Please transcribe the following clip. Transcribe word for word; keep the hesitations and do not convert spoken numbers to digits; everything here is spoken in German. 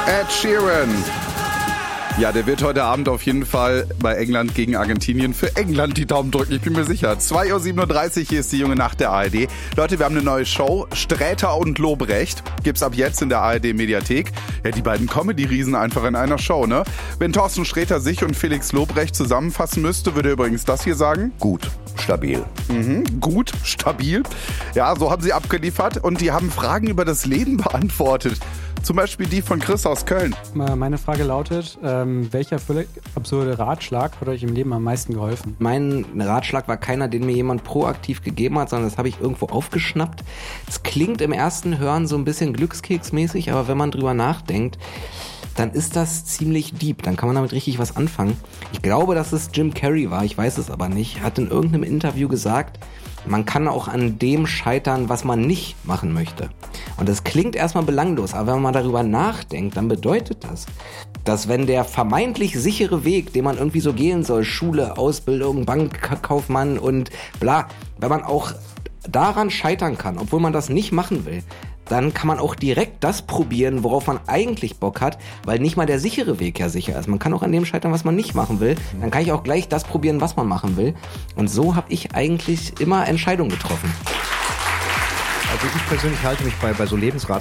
Ed Sheeran. Ja, der wird heute Abend auf jeden Fall bei England gegen Argentinien für England die Daumen drücken, ich bin mir sicher. zwei Uhr siebenunddreißig, hier ist die junge Nacht der A R D. Leute, wir haben eine neue Show, Sträter und Lobrecht, gibt's ab jetzt in der A R D-Mediathek. Ja, die beiden Comedy-Riesen einfach in einer Show, ne? Wenn Thorsten Sträter sich und Felix Lobrecht zusammenfassen müsste, würde er übrigens das hier sagen. Gut, stabil. Mhm, gut, stabil. Ja, so haben sie abgeliefert und die haben Fragen über das Leben beantwortet. Zum Beispiel die von Chris aus Köln. Meine Frage lautet, ähm, welcher völlig absurde Ratschlag hat euch im Leben am meisten geholfen? Mein Ratschlag war keiner, den mir jemand proaktiv gegeben hat, sondern das habe ich irgendwo aufgeschnappt. Es klingt im ersten Hören so ein bisschen glückskeksmäßig, aber wenn man drüber nachdenkt, dann ist das ziemlich deep. Dann kann man damit richtig was anfangen. Ich glaube, dass es Jim Carrey war, ich weiß es aber nicht. Er hat in irgendeinem Interview gesagt, man kann auch an dem scheitern, was man nicht machen möchte. Und das klingt erstmal belanglos, aber wenn man mal darüber nachdenkt, dann bedeutet das, dass wenn der vermeintlich sichere Weg, den man irgendwie so gehen soll, Schule, Ausbildung, Bankkaufmann und bla, wenn man auch daran scheitern kann, obwohl man das nicht machen will, dann kann man auch direkt das probieren, worauf man eigentlich Bock hat, weil nicht mal der sichere Weg ja sicher ist. Man kann auch an dem scheitern, was man nicht machen will. Dann kann ich auch gleich das probieren, was man machen will. Und so habe ich eigentlich immer Entscheidungen getroffen. Also ich persönlich halte mich bei, bei so Lebensrat